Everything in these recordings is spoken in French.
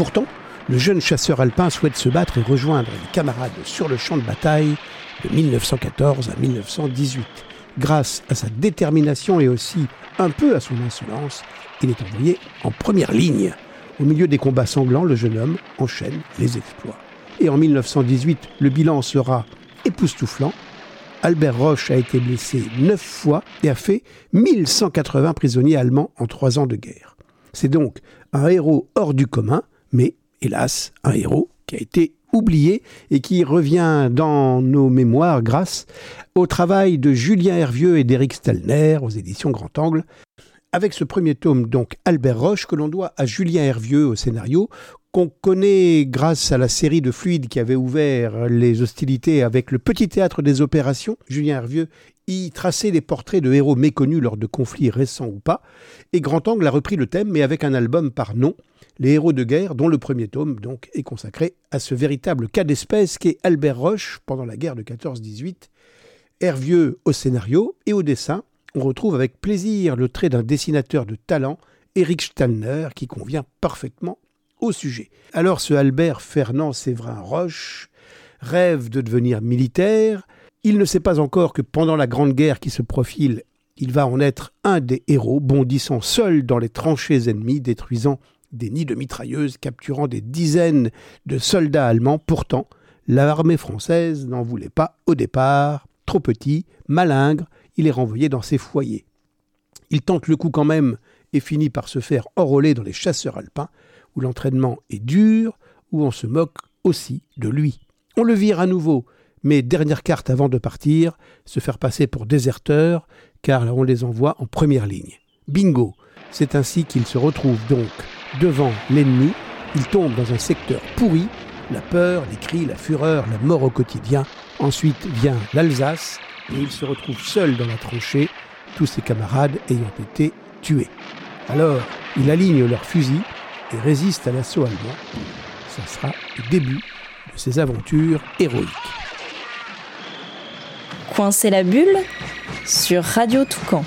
pourtant, le jeune chasseur alpin souhaite se battre et rejoindre les camarades sur le champ de bataille de 1914 à 1918. Grâce à sa détermination et aussi un peu à son insolence, il est envoyé en première ligne. Au milieu des combats sanglants, le jeune homme enchaîne les exploits. Et en 1918, le bilan sera époustouflant. Albert Roche a été blessé 9 fois et a fait 1180 prisonniers allemands en 3 ans de guerre. C'est donc un héros hors du commun, mais hélas, un héros qui a été oublié et qui revient dans nos mémoires grâce au travail de Julien Hervieux et d'Éric Stalner aux éditions Grand Angle. Avec ce premier tome, donc, Albert Roche, que l'on doit à Julien Hervieux au scénario, qu'on connaît grâce à la série de Fluide qui avait ouvert les hostilités avec le Petit Théâtre des Opérations. Julien Hervieux y traçait les portraits de héros méconnus lors de conflits récents ou pas. Et Grand Angle a repris le thème, mais avec un album par nom, Les héros de guerre, dont le premier tome donc, est consacré à ce véritable cas d'espèce qu'est Albert Roche pendant la guerre de 14-18. Hervieux au scénario et au dessin. On retrouve avec plaisir le trait d'un dessinateur de talent, Éric Stalner, qui convient parfaitement au sujet. Alors ce Albert Fernand Séverin Roche rêve de devenir militaire. Il ne sait pas encore que pendant la Grande Guerre qui se profile, il va en être un des héros, bondissant seul dans les tranchées ennemies, détruisant des nids de mitrailleuses, capturant des dizaines de soldats allemands. Pourtant, l'armée française n'en voulait pas au départ. Trop petit, malingre, il est renvoyé dans ses foyers. Il tente le coup quand même et finit par se faire enrôler dans les chasseurs alpins, où l'entraînement est dur, où on se moque aussi de lui. On le vire à nouveau, mais dernière carte avant de partir, se faire passer pour déserteur, car on les envoie en première ligne. Bingo! C'est ainsi qu'il se retrouve donc devant l'ennemi. Il tombe dans un secteur pourri, la peur, les cris, la fureur, la mort au quotidien. Ensuite vient l'Alsace, et il se retrouve seul dans la tranchée, tous ses camarades ayant été tués. Alors, il aligne leurs fusils et résiste à l'assaut allemand. Ça sera le début de ses aventures héroïques. Coincer la bulle sur Radio Toucan.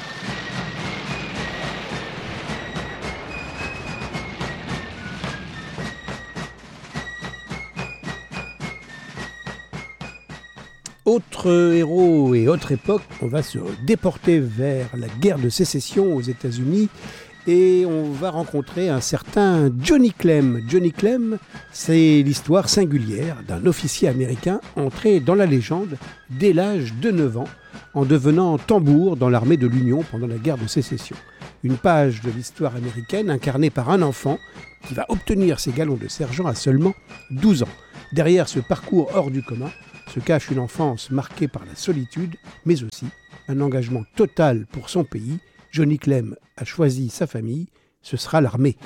Autre héros et autre époque, on va se déporter vers la guerre de sécession aux États-Unis et on va rencontrer un certain Johnny Clem. Johnny Clem, c'est l'histoire singulière d'un officier américain entré dans la légende dès l'âge de 9 ans en devenant tambour dans l'armée de l'Union pendant la guerre de sécession. Une page de l'histoire américaine incarnée par un enfant qui va obtenir ses galons de sergent à seulement 12 ans. Derrière ce parcours hors du commun se cache une enfance marquée par la solitude, mais aussi un engagement total pour son pays. Johnny Clem a choisi sa famille, ce sera l'armée.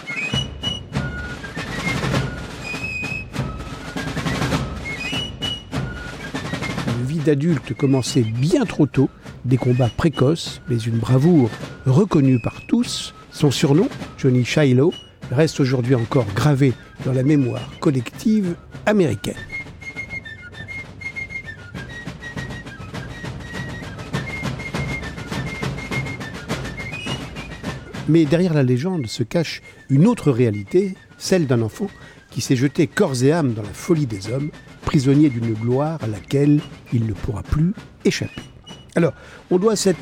Une vie d'adulte commençait bien trop tôt, des combats précoces, mais une bravoure reconnue par tous. Son surnom, Johnny Shiloh, reste aujourd'hui encore gravé dans la mémoire collective américaine. Mais derrière la légende se cache une autre réalité, celle d'un enfant qui s'est jeté corps et âme dans la folie des hommes, prisonnier d'une gloire à laquelle il ne pourra plus échapper. Alors, on doit ce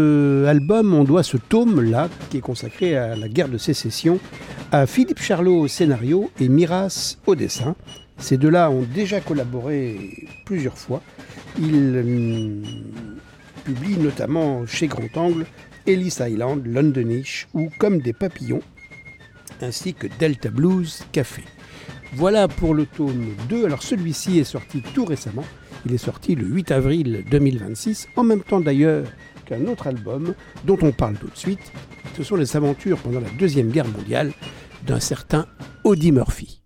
tome-là, qui est consacré à la guerre de sécession, à Philippe Charlot au scénario et Miras au dessin. Ces deux-là ont déjà collaboré plusieurs fois. Ils publient notamment chez Grand Angle Ellis Island, Londonish ou Comme des papillons, ainsi que Delta Blues Café. Voilà pour le tome 2. Alors celui-ci est sorti tout récemment. Il est sorti le 8 avril 2026, en même temps d'ailleurs qu'un autre album dont on parle tout de suite. Ce sont les aventures pendant la Deuxième Guerre mondiale d'un certain Audie Murphy.